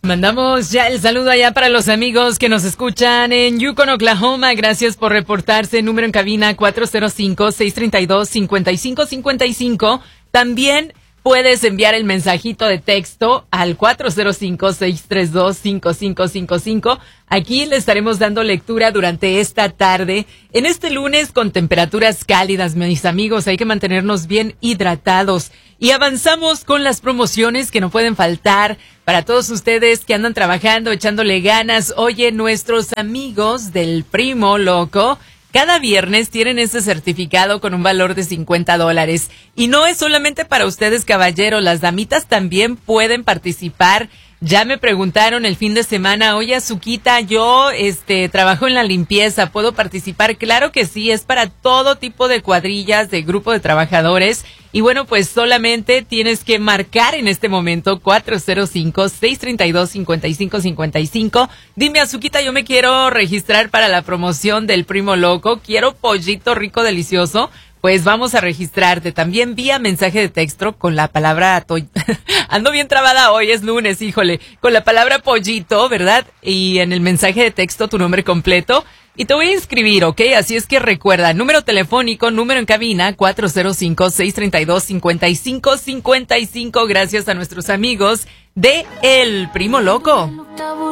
Mandamos ya el saludo allá para los amigos que nos escuchan en Yukon, Oklahoma. Gracias por reportarse. Número en cabina 405-632-5555. También puedes enviar el mensajito de texto al 405-632-5555. Aquí le estaremos dando lectura durante esta tarde. En este lunes con temperaturas cálidas, mis amigos, hay que mantenernos bien hidratados. Y avanzamos con las promociones que no pueden faltar para todos ustedes que andan trabajando, echándole ganas. Oye, nuestros amigos del Primo Loco cada viernes tienen ese certificado con un valor de $50. Y no es solamente para ustedes, caballeros, las damitas también pueden participar. Ya me preguntaron el fin de semana, oye, Azuquita, yo trabajo en la limpieza, ¿puedo participar? Claro que sí, es para todo tipo de cuadrillas, de grupo de trabajadores. Y bueno, pues solamente tienes que marcar en este momento 405-632-5555. Dime, Azuquita, yo me quiero registrar para la promoción del Primo Loco, quiero pollito rico, delicioso. Pues vamos a registrarte también vía mensaje de texto con la palabra ando bien trabada hoy, es lunes, híjole, con la palabra pollito, ¿verdad? Y en el mensaje de texto tu nombre completo y te voy a inscribir, ¿ok? Así es que recuerda, número telefónico, número en cabina 405-632-5555. Gracias a nuestros amigos de El Primo Loco.